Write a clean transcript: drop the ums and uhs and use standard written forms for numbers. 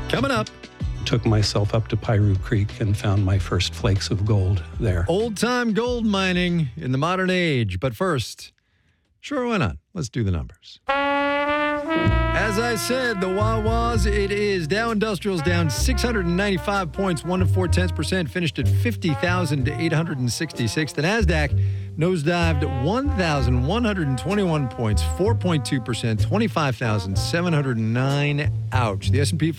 Coming up, Took myself up to Piru Creek and found my first flakes of gold there. old-time gold mining in the modern age. But first, sure, why not? Let's do the numbers. As I said, the Wawas, it is Dow Industrials down 695 points, 1 4/10%, finished at 50,866. The NASDAQ nosedived 1,121 points, 4.2%, 25,709. Ouch. The S&P